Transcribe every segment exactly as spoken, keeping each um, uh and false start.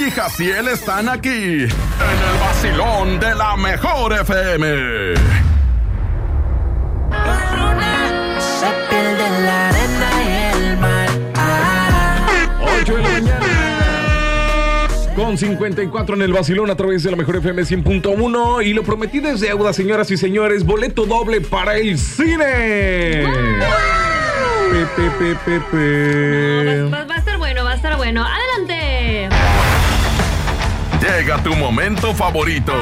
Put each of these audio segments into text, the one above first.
y Jaciel están aquí, en el vacilón de la mejor F M. La luna se pierde en la arena y el mar. Ah. ocho de la mañana. Con cincuenta y cuatro en el vacilón a través de la mejor F M cien punto uno. Y lo prometido es deuda, señoras y señores. Boleto doble para el cine. Pe, pe, pe, pe, pe. No, va, va a estar bueno, va a estar bueno. ¡Adelante! Llega tu momento favorito.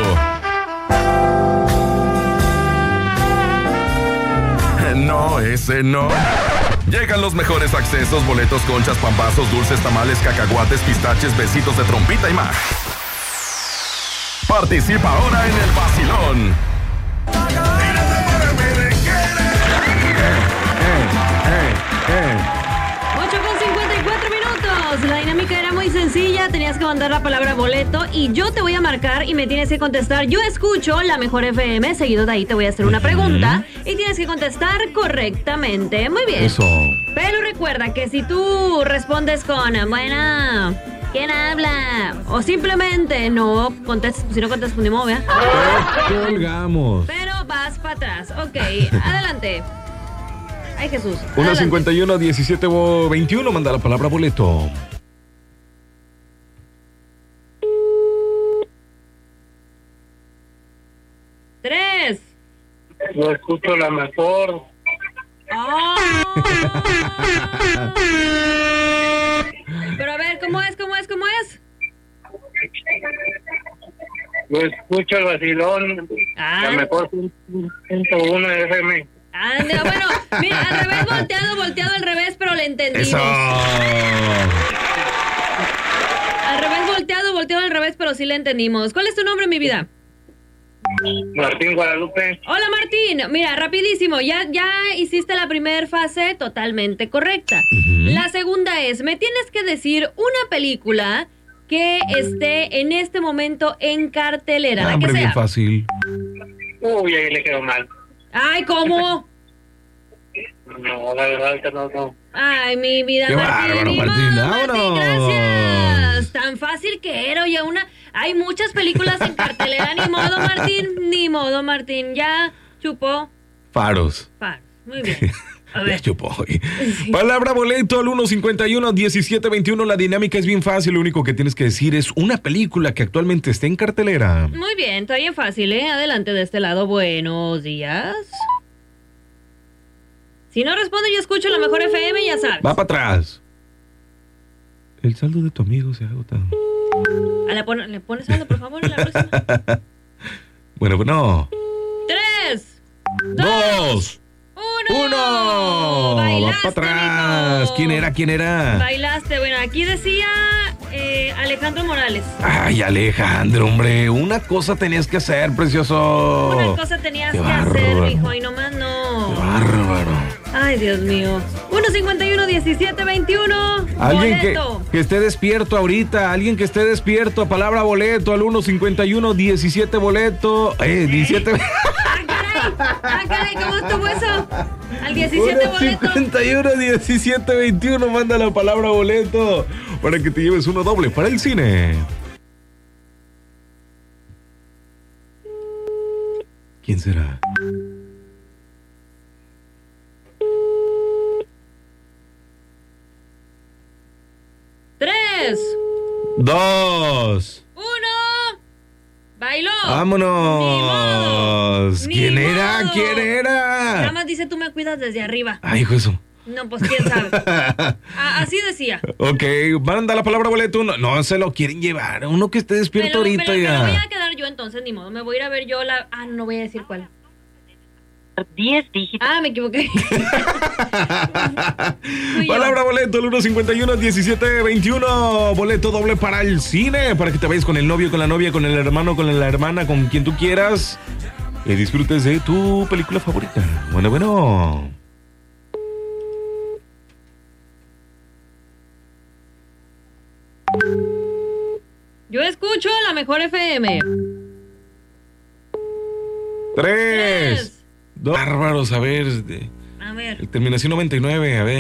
No, ese no. Llegan los mejores accesos, boletos, conchas, pambazos, dulces, tamales, cacahuates, pistaches, besitos de trompita y más. Participa ahora en el vacilón. ocho con cincuenta y cuatro minutos. La dinámica era muy sencilla. Tenías que mandar la palabra boleto y yo te voy a marcar y me tienes que contestar. Yo escucho la mejor F M. Seguido de ahí te voy a hacer una pregunta y tienes que contestar correctamente. Muy bien. Eso. Pero recuerda que si tú respondes con bueno, ¿quién habla? O simplemente no contestas, si no contestas, pues ni modo, ¿verdad? Colgamos. Pero vas para atrás. Ok, adelante. Ay, Jesús. uno cincuenta y uno, diecisiete, veintiuno. Manda la palabra boleto. Tres. Yo escucho la mejor. Oh. Pero a ver, ¿cómo es? ¿Cómo es? ¿Cómo es? Yo escucho el vacilón. Ah. La mejor punto uno de F M. Ande, bueno, mira, al revés volteado, volteado al revés, pero le entendimos. Eso. Al revés volteado, volteado al revés, pero sí le entendimos. ¿Cuál es tu nombre, mi vida? Martín Guadalupe. Hola, Martín. Mira, rapidísimo, ya, ya hiciste la primera fase totalmente correcta. Uh-huh. La segunda es, me tienes que decir una película que esté en este momento en cartelera, la Hombre, que sea. bien fácil. Uy, ahí le quedó mal. Ay, ¿cómo? No, la verdad que no, no. Ay, mi vida, Qué Martín. bárbaro, Ni Martín, modo, Martín, vámonos. gracias. Tan fácil que era, oye, una... Hay muchas películas en cartelera, ni modo, Martín, ni modo, Martín. Ya chupó. Faros. Faros, muy bien. A ver. Ya chupó. Sí. Palabra boleto al uno cincuenta y uno, diecisiete, veintiuno. La dinámica es bien fácil. Lo único que tienes que decir es una película que actualmente esté en cartelera. Muy bien, está bien fácil, ¿eh? Adelante de este lado. Buenos días. Si no responde, yo escucho la mejor F M, ya sabes. Va para atrás. El saldo de tu amigo se ha agotado. Ah, ¿Le, pon, ¿Le pones saldo, por favor, en la próxima? Bueno, pues no. Tres. Dos. dos Uno. Uno. Bailaste, Va para atrás. mijo. ¿Quién era? ¿Quién era? Bailaste. Bueno, aquí decía eh, Alejandro Morales. Ay, Alejandro, hombre. Una cosa tenías que hacer, precioso. Una cosa tenías Qué que bárbaro. hacer, mijo, y nomás no. Qué bárbaro. Ay, Dios mío. uno cincuenta y uno, diecisiete, veintiuno. Alguien que, Boleto. que esté despierto ahorita, alguien que esté despierto, palabra boleto al uno cincuenta y uno, diecisiete boleto. Eh, diecisiete. Ah, caray. Ah, caray, ¿cómo estuvo eso? Al diecisiete uno boleto. cincuenta y uno, diecisiete, veintiuno. Manda la palabra boleto para que te lleves uno doble para el cine. ¿Quién será? Tres. Dos. Uno. Bailó. Vámonos. Ni ¿Quién modo. era? ¿Quién Nada era? más dice tú me cuidas desde arriba. Ay, hijo de eso. No, pues quién sabe. Ah, así decía. Ok, manda la palabra boleto. No, no se lo quieren llevar. Uno que esté despierto Pero, ahorita pero, pero ya. voy a quedar yo entonces, ni modo. Me voy a ir a ver yo la... Ah, no voy a decir cuál. diez dígitos. Ah, me equivoqué. Fui yo. Palabra boleto, el uno cincuenta y uno, diecisiete, veintiuno. Boleto doble para el cine. Para que te vayas con el novio, con la novia, con el hermano, con la hermana, con quien tú quieras. Y disfrutes de tu película favorita. Bueno, bueno. Yo escucho la mejor F M. Tres. Tres. Dos. Bárbaros, a ver. A ver. Terminación noventa y nueve, a ver.